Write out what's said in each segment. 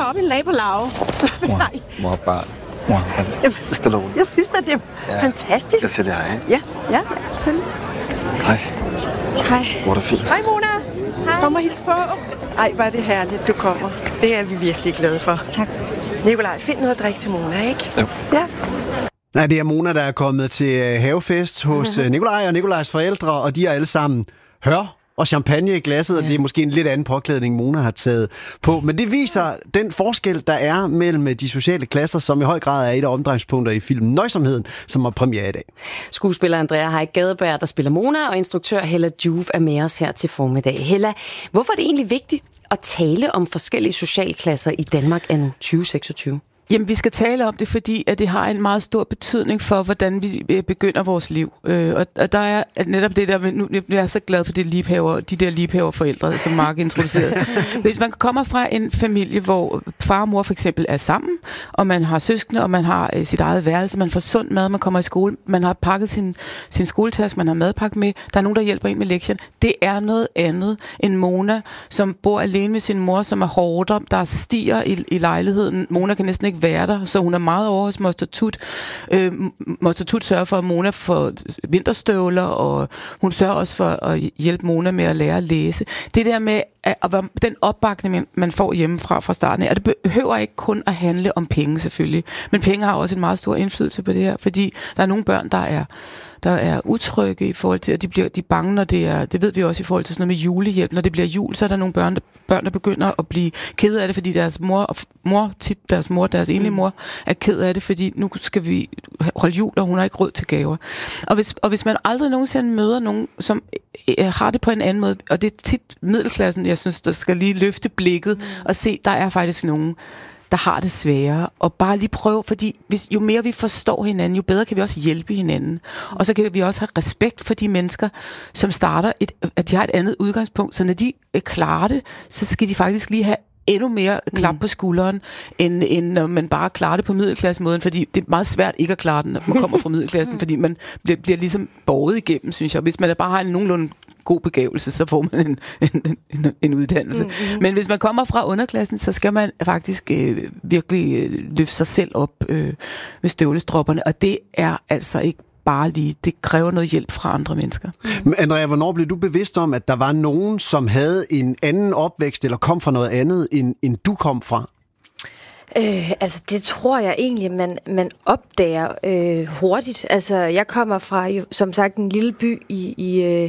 op en lag på lave. Nej. Mor-barn. Jeg synes, at det er fantastisk. Jeg siger det hej. Ja, selvfølgelig. Hej. Hej. Hvor er det fint. Hej, Mona. Hej. Kom og hils på. Ej, hvor er det herligt, du kommer. Det er vi virkelig glade for. Tak. Nikolaj, find noget at drikke til Mona, ikke? Jo. Ja. Nej, det er Mona, der er kommet til havefest hos Nikolaj og Nikolajs forældre, og de er alle sammen og champagne i glasset, og det er måske en lidt anden påklædning, Mona har taget på. Men det viser den forskel, der er mellem de sociale klasser, som i høj grad er et af omdrejningspunkter i filmen Nøjsomheden, som har premiere i dag. Skuespiller Andrea Haik Gadeberg, der spiller Mona, og instruktør Hella Joof er med os her til formiddag. Hella, hvorfor er det egentlig vigtigt at tale om forskellige socialklasser i Danmark anno 2026? Jamen, vi skal tale om det, fordi at det har en meget stor betydning for, hvordan vi begynder vores liv. Og der er netop det der med, nu jeg er så glad for de der liebhaverforældre, som Mark introducerede. Hvis man kommer fra en familie, hvor far og mor for eksempel er sammen, og man har søskende, og man har sit eget værelse, man får sund mad, man kommer i skole, man har pakket sin skoletaske, man har madpakke med, der er nogen, der hjælper en med lektion. Det er noget andet end Mona, som bor alene med sin mor, som er hårdere, der stiger i lejligheden. Mona kan næsten ikke være der, så hun er meget over hos Moster Tut. Moster Tut sørger for, at Mona får vinterstøvler, og hun sørger også for at hjælpe Mona med at lære at læse. Det der med den opbakning, man får hjemmefra fra starten af, og det behøver ikke kun at handle om penge selvfølgelig, men penge har også en meget stor indflydelse på det her, fordi der er nogle børn, der er utrygge i forhold til, at de er bange, når det ved vi også i forhold til sådan noget med julehjælp. Når det bliver jul, så er der nogle børn, der begynder at blive ked af det, fordi deres deres enlige mor, er ked af det, fordi nu skal vi holde jul, og hun har ikke råd til gaver. Og hvis man aldrig nogensinde møder nogen, som har det på en anden måde, og det er tit middelklassen, jeg synes, der skal lige løfte blikket og se, der er faktisk nogen, der har det sværere, og bare lige prøve, fordi jo mere vi forstår hinanden, jo bedre kan vi også hjælpe hinanden. Og så kan vi også have respekt for de mennesker, som starter, at de har et andet udgangspunkt, så når de klarer det, så skal de faktisk lige have endnu mere klap på skulderen, end når man bare klarer det på middelklassemåden, fordi det er meget svært ikke at klare den, når man kommer fra middelklassen, fordi man bliver ligesom båret igennem, synes jeg. Hvis man bare har en nogenlunde god begævelse, så får man en uddannelse. Men hvis man kommer fra underklassen, så skal man faktisk virkelig løfte sig selv op med støvlestropperne, og det er altså ikke bare lige. Det kræver noget hjælp fra andre mennesker. Men Andrea, hvornår blev du bevidst om, at der var nogen, som havde en anden opvækst, eller kom fra noget andet, end du kom fra? Altså, det tror jeg egentlig, man opdager hurtigt. Altså, jeg kommer fra, som sagt, en lille by i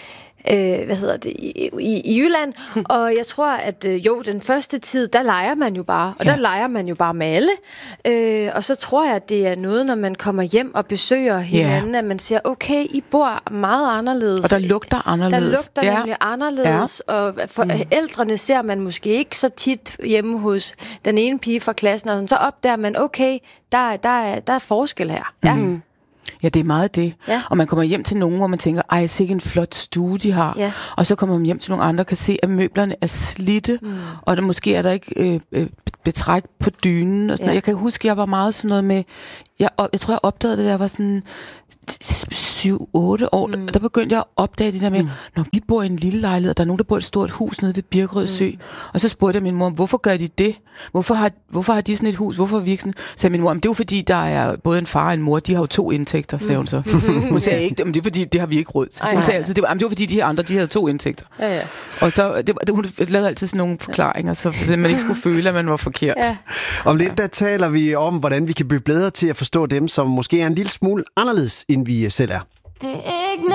Jylland, og jeg tror, at den første tid, der leger man jo bare, og der leger man jo bare med alle, og så tror jeg, at det er noget, når man kommer hjem og besøger hinanden, at man siger, okay, I bor meget anderledes. Og der lugter anderledes. Der lugter nemlig anderledes, og forældrene ser man måske ikke så tit hjemme hos den ene pige fra klassen, og sådan, så opdager man, okay, der er forskel her. Ja. Ja, det er meget det. Ja. Og man kommer hjem til nogen, hvor man tænker, ej, sikke en flot stue, de har. Ja. Og så kommer man hjem til nogle andre, kan se, at møblerne er slidte, og måske er der ikke betræk på dynen. Og sådan. Jeg kan huske, jeg var meget sådan noget med, jeg tror, jeg opdagede det, da jeg var sådan 7-8 år. Der begyndte jeg at opdage det der med, når vi bor i en lille lejlighed, og der er nogen, der bor i et stort hus nede ved Birkerød Sø. Og så spurgte jeg min mor, hvorfor gør de det? Hvorfor har de sådan et hus? Hvorfor er vi ikke sådan? Så sagde min mor, det er jo fordi, der er både en far og en mor, de har jo 2 indtægter, sagde hun så. Hun sagde ikke, men det er fordi, det har vi ikke råd til. Hun sagde altid, det var fordi, de andre, de havde 2 indtægter. Ja. Og så, hun lavede altid sådan nogle forklaringer, så man ikke skulle føle, at man var forkert. Ja. Om lidt, der taler vi om, hvordan vi kan blive bedre til at forstå dem, som måske er en lille smule anderledes, end vi selv er. Det er ikke